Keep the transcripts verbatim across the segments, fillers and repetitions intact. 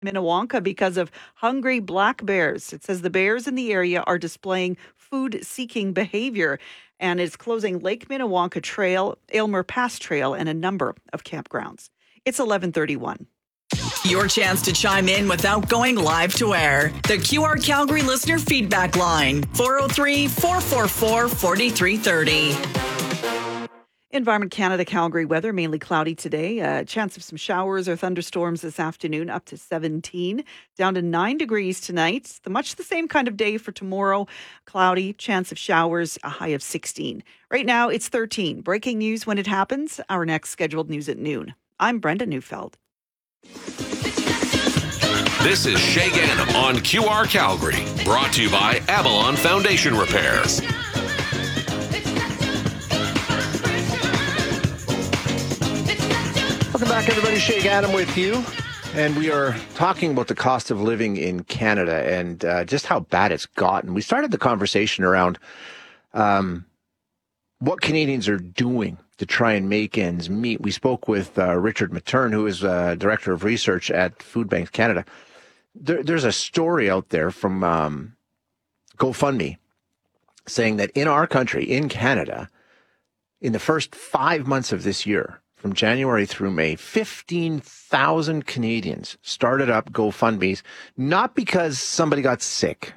Minnewanka because of hungry black bears. It says the bears in the area are displaying food-seeking behavior, and it's closing Lake Minnewanka Trail, Aylmer Pass Trail, and a number of campgrounds. It's eleven thirty-one. Your chance to chime in without going live to air. The Q R Calgary listener feedback line, four oh three, four four four, four three three oh. Environment Canada Calgary weather, mainly cloudy today. A chance of some showers or thunderstorms this afternoon, up to seventeen. Down to nine degrees tonight. The much the same kind of day for tomorrow. Cloudy, chance of showers, a high of sixteen. Right now, it's thirteen. Breaking news when it happens. Our next scheduled news at noon. I'm Brenda Neufeld. This is Shay Ganem on Q R Calgary, brought to you by Avalon Foundation Repairs. Welcome back, everybody. Shay Ganem with you. And we are talking about the cost of living in Canada and uh, just how bad it's gotten. We started the conversation around um, what Canadians are doing to try and make ends meet. We spoke with uh, Richard Matern, who is uh, Director of Research at Food Banks Canada. There, there's a story out there from um, GoFundMe saying that in our country, in Canada, in the first five months of this year, from January through May, fifteen thousand Canadians started up GoFundMes, not because somebody got sick,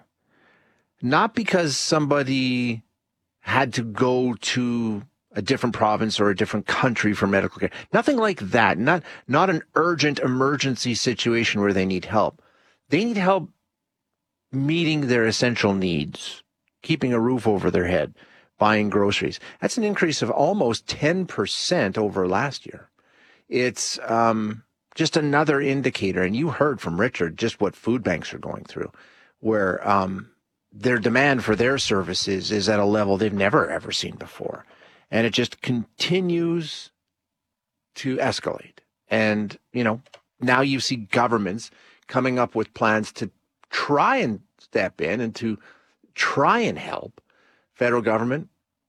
not because somebody had to go to a different province or a different country for medical care. Nothing like that. Not, not an urgent emergency situation where they need help. They need help meeting their essential needs, keeping a roof over their head, buying groceries. That's an increase of almost ten percent over last year. It's um, just another indicator. And you heard from Richard just what food banks are going through, where um, their demand for their services is at a level they've never, ever seen before. And it just continues to escalate. And, you know, now you see governments coming up with plans to try and step in and to try and help. Federal government,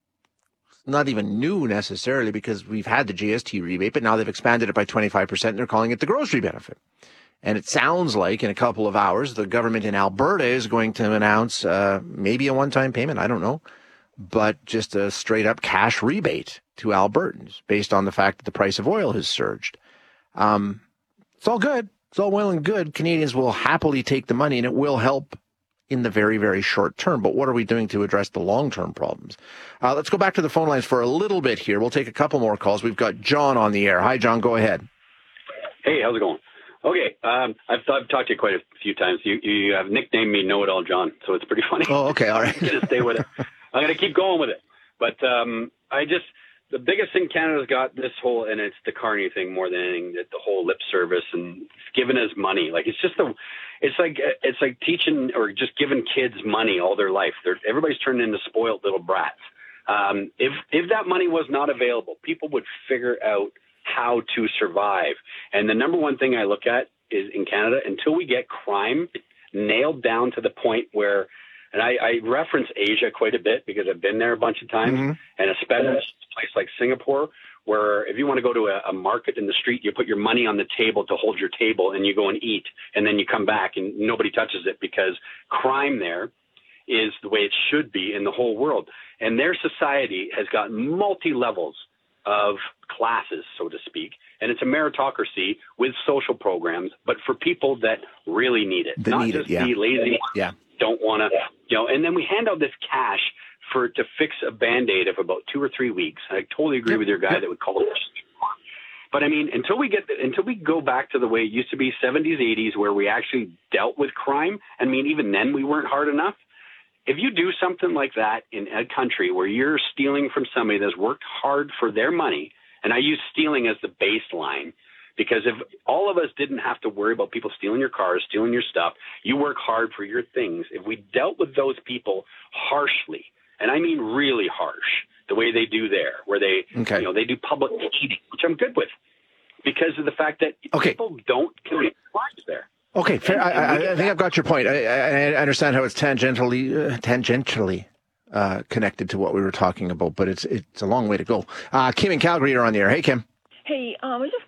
not even new necessarily because we've had the G S T rebate, but now they've expanded it by twenty-five percent and they're calling it the grocery benefit. And it sounds like in a couple of hours, the government in Alberta is going to announce uh, maybe a one-time payment, I don't know, but just a straight-up cash rebate to Albertans based on the fact that the price of oil has surged. Um, it's all good. It's all well and good. Canadians will happily take the money, and it will help in the very, very short term. But what are we doing to address the long-term problems? Uh, let's go back to the phone lines for a little bit here. We'll take a couple more calls. We've got John on the air. Hi, John. Go ahead. Hey, how's it going? Okay, um, I've, I've talked to you quite a few times. You, you have nicknamed me Know-It-All John, so it's pretty funny. Oh, okay, all right. I'm going to stay with it. I'm going to keep going with it. But um, I just, the biggest thing Canada's got this whole, and it's the Carney thing more than anything, that the whole lip service and giving us money. Like, it's just the, it's like, it's like teaching or just giving kids money all their life. They're, everybody's turned into spoiled little brats. Um, if, if that money was not available, people would figure out how to survive. And the number one thing I look at is in Canada, until we get crime nailed down to the point where, and I, I reference Asia quite a bit because I've been there a bunch of times, mm-hmm. and especially a place like Singapore, where if you want to go to a, a market in the street, you put your money on the table to hold your table and you go and eat, and then you come back and nobody touches it because crime there is the way it should be in the whole world. And their society has got multi-levels of classes, so to speak, and it's a meritocracy with social programs, but for people that really need it, they not need just it, yeah. be lazy, yeah. don't want to, you know, and then we hand out this cash for to fix a Band-Aid of about two or three weeks. I totally agree yep. with your guy yep. that would call it. But I mean, until we get, until we go back to the way it used to be, seventies, eighties, where we actually dealt with crime, I mean, even then we weren't hard enough. If you do something like that in a country where you're stealing from somebody that's worked hard for their money, and I use stealing as the baseline, because if all of us didn't have to worry about people stealing your cars, stealing your stuff, you work hard for your things. If we dealt with those people harshly, and I mean really harsh, the way they do there, where they, okay. you know, they do public eating, which I'm good with, because of the fact that okay. people don't commit crimes there. Okay, fair. I, I, I think I've got your point. I, I, I understand how it's tangentially uh, tangentially uh, connected to what we were talking about, but it's it's a long way to go. Uh, Kim in Calgary, you're on the air. Hey, Kim. Hey, um, I was just going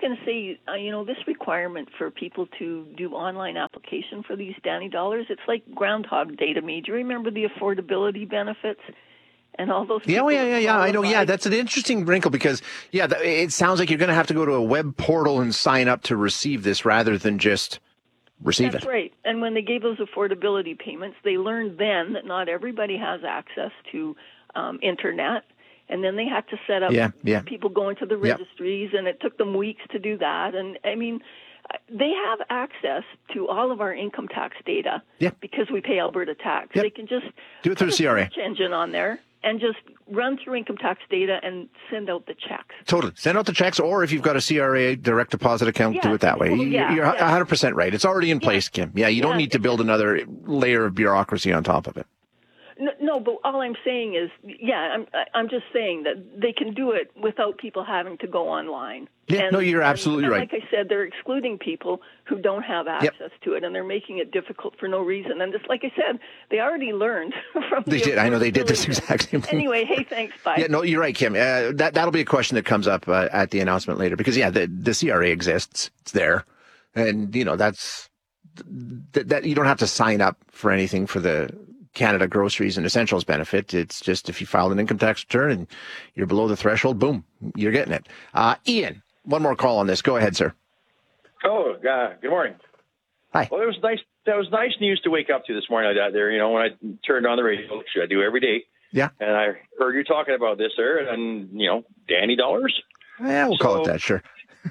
going to say, uh, you know, this requirement for people to do online application for these Danny Dollars, it's like Groundhog Day to me. Do you remember the affordability benefits and all those? Yeah, oh, yeah, yeah, yeah. I know. Yeah, that's an interesting wrinkle because, yeah, th- it sounds like you're going to have to go to a web portal and sign up to receive this rather than just receive That's it. right. And when they gave those affordability payments, they learned then that not everybody has access to um, internet. And then they had to set up yeah, yeah. people going to the registries, yep. and it took them weeks to do that. And, I mean, they have access to all of our income tax data yep. because we pay Alberta tax. Yep. They can just do it through the C R A search engine on there and just run through income tax data and send out the checks. Totally. Send out the checks, or if you've got a C R A direct deposit account, yeah. do it that way. Well, yeah, you're yeah. one hundred percent right. It's already in place, yeah. Kim. Yeah, you yeah. don't need to build another layer of bureaucracy on top of it. No, no, but all I'm saying is, yeah, I'm I'm just saying that they can do it without people having to go online. Yeah, and, no, you're absolutely and, right. And like I said, they're excluding people who don't have access yep. to it, and they're making it difficult for no reason. And just like I said, they already learned from They the did. I know they did this exact same thing. Anyway, hey, thanks, bye. Yeah, no, you're right, Kim. Uh, that, that'll be a question that comes up uh, at the announcement later because, yeah, the, the C R A exists. It's there. And, you know, that's that, that you don't have to sign up for anything for the Canada Groceries and Essentials benefit. It's just if you filed an income tax return and you're below the threshold, boom, you're getting it. Uh, Ian, one more call on this. Go ahead, sir. Oh, uh, good morning. Hi. Well, it was nice. That was nice news to wake up to this morning. I got there, you know, when I turned on the radio, which I do every day. Yeah. And I heard you talking about this, sir, and, you know, Danny Dollars. Yeah, we'll so, call it that, sure.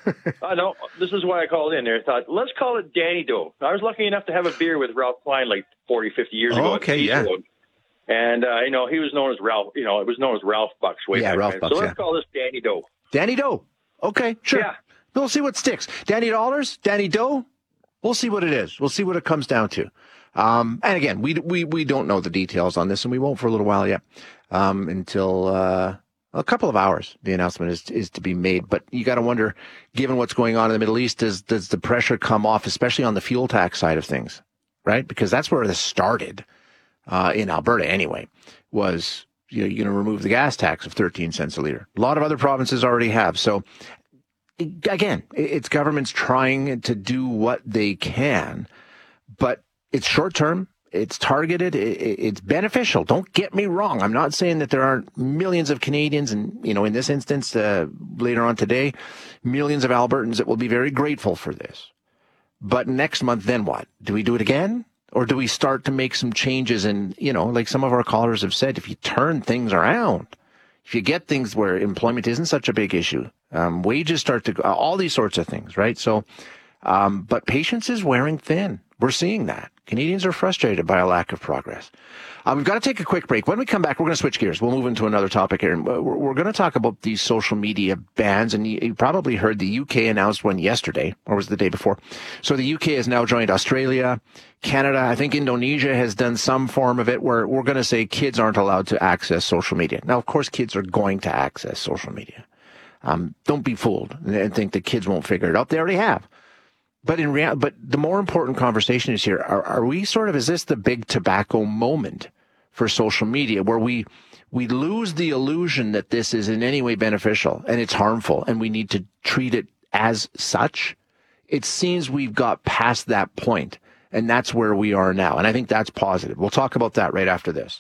I know. This is why I called in there. I thought, let's call it Danny Doe. I was lucky enough to have a beer with Ralph Klein like forty, fifty years oh, ago. Okay, yeah. Road. And, uh, you know, he was known as Ralph, you know, it was known as Ralph Bucks way yeah, back Ralph then. Bucks, So let's yeah. call this Danny Doe. Danny Doe. Okay, sure. Yeah. We'll see what sticks. Danny Dollars, Danny Doe. We'll see what it is. We'll see what it comes down to. Um, and again, we, we, we don't know the details on this, and we won't for a little while yet, um, until, uh, a couple of hours. The announcement is, is to be made, but you got to wonder, given what's going on in the Middle East, does, does the pressure come off, especially on the fuel tax side of things, right? Because that's where this started, uh, in Alberta anyway, was, you know, you're going to remove the gas tax of thirteen cents a liter. A lot of other provinces already have. So again, it's governments trying to do what they can, but it's short term. It's targeted. It's beneficial. Don't get me wrong. I'm not saying that there aren't millions of Canadians, and, you know, in this instance, uh, later on today, millions of Albertans that will be very grateful for this. But next month, then what? Do we do it again? Or do we start to make some changes? And, you know, like some of our callers have said, if you turn things around, if you get things where employment isn't such a big issue, um, wages start to go, all these sorts of things, right? So, um, but patience is wearing thin. We're seeing that. Canadians are frustrated by a lack of progress. Uh, we've got to take a quick break. When we come back, we're going to switch gears. We'll move into another topic here. And we're, we're going to talk about these social media bans. And you, you probably heard the U K announced one yesterday, or was it the day before? So the U K has now joined Australia, Canada. I think Indonesia has done some form of it where we're going to say kids aren't allowed to access social media. Now, of course, kids are going to access social media. Um, don't be fooled and think that kids won't figure it out. They already have. But in real, but the more important conversation is here. Are, are we sort of, is this the big tobacco moment for social media where we, we lose the illusion that this is in any way beneficial and it's harmful and we need to treat it as such? It seems we've got past that point, and that's where we are now. And I think that's positive. We'll talk about that right after this.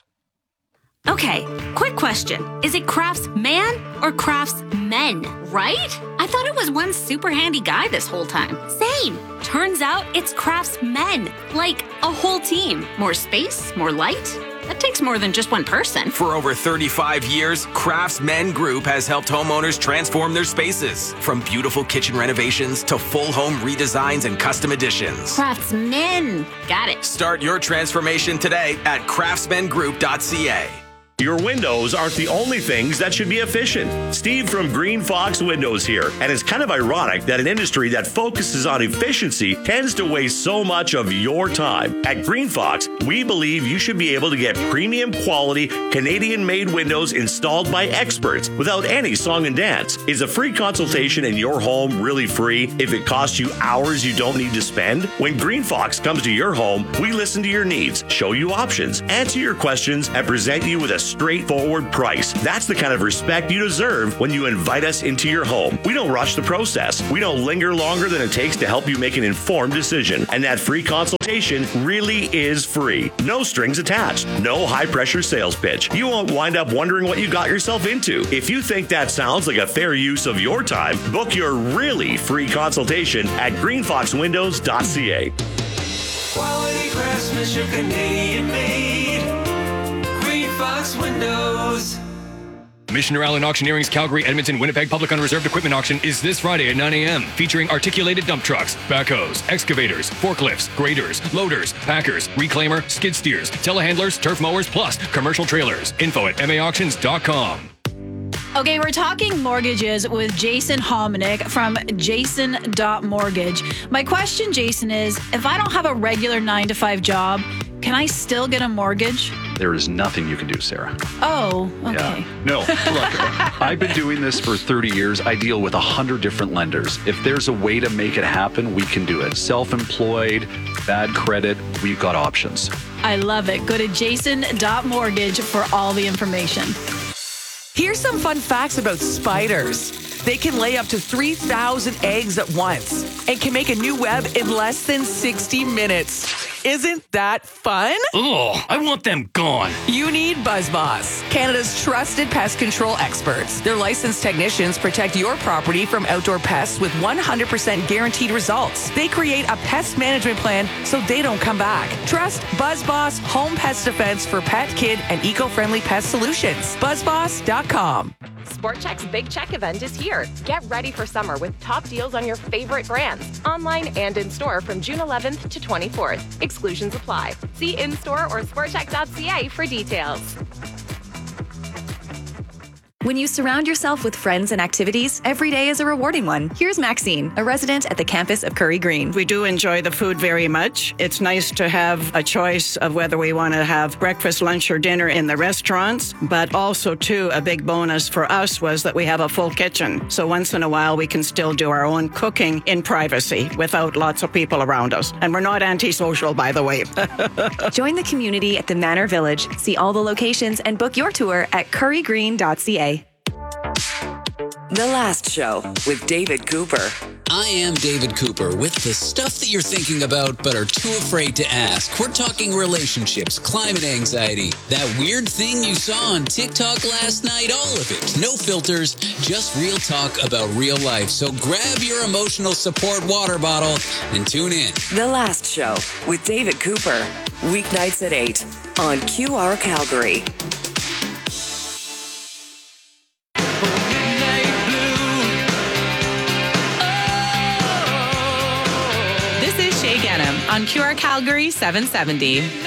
Okay, quick question. Is it Craftsman or Craftsmen, right? I thought it was one super handy guy this whole time. Same. Turns out it's Craftsmen, like a whole team. More space, more light. That takes more than just one person. For over thirty-five years, Craftsmen Group has helped homeowners transform their spaces. From beautiful kitchen renovations to full home redesigns and custom additions. Craftsmen. Got it. Start your transformation today at craftsman group dot c a. Your windows aren't the only things that should be efficient. Steve from Green Fox Windows here. And it's kind of ironic that an industry that focuses on efficiency tends to waste so much of your time. At Green Fox, we believe you should be able to get premium quality Canadian-made windows installed by experts without any song and dance. Is a free consultation in your home really free if it costs you hours you don't need to spend? When Green Fox comes to your home, we listen to your needs, show you options, answer your questions, and present you with a straightforward price. That's the kind of respect you deserve when you invite us into your home. We don't rush the process. We don't linger longer than it takes to help you make an informed decision. And that free consultation really is free. No strings attached. No high-pressure sales pitch. You won't wind up wondering what you got yourself into. If you think that sounds like a fair use of your time, book your really free consultation at green fox windows dot c a. Quality craftsmanship, Canadian made. Green Fox Windows. Missioner Allen Auctioneering's Calgary, Edmonton, Winnipeg Public Unreserved Equipment Auction is this Friday at nine a.m. featuring articulated dump trucks, backhoes, excavators, forklifts, graders, loaders, packers, reclaimer, skid steers, telehandlers, turf mowers, plus commercial trailers. Info at m a auctions dot com. Okay, we're talking mortgages with Jason Hominick from jason dot mortgage. My question, Jason, is if I don't have a regular nine to five job, can I still get a mortgage? There is nothing you can do, Sarah. Oh, okay. Yeah. No, look, I've been doing this for thirty years. I deal with one hundred different lenders. If there's a way to make it happen, we can do it. Self-employed, bad credit, we've got options. I love it. Go to jason dot mortgage for all the information. Here's some fun facts about spiders. They can lay up to three thousand eggs at once and can make a new web in less than sixty minutes. Isn't that fun? Oh, I want them gone. You need BuzzBoss, Canada's trusted pest control experts. Their licensed technicians protect your property from outdoor pests with one hundred percent guaranteed results. They create a pest management plan so they don't come back. Trust BuzzBoss Home Pest Defense for pet, kid, and eco-friendly pest solutions. buzz boss dot com. Sport Chek's Big Check event is here. Get ready for summer with top deals on your favorite brands, online and in store from June eleventh to twenty-fourth. Exclusions apply. See in-store or sport chek dot c a for details. When you surround yourself with friends and activities, every day is a rewarding one. Here's Maxine, a resident at the campus of Curry Green. We do enjoy the food very much. It's nice to have a choice of whether we want to have breakfast, lunch, or dinner in the restaurants, but also, too, a big bonus for us was that we have a full kitchen. So once in a while, we can still do our own cooking in privacy without lots of people around us. And we're not antisocial, by the way. Join the community at the Manor Village. See all the locations and book your tour at curry green dot c a. The Last Show with David Cooper. I am David Cooper with the stuff that you're thinking about but are too afraid to ask. We're talking relationships, climate anxiety, that weird thing you saw on TikTok last night, all of it. No filters, just real talk about real life. So grab your emotional support water bottle and tune in. The Last Show with David Cooper. Weeknights at eight on Q R Calgary. On Q R Calgary seven seventy.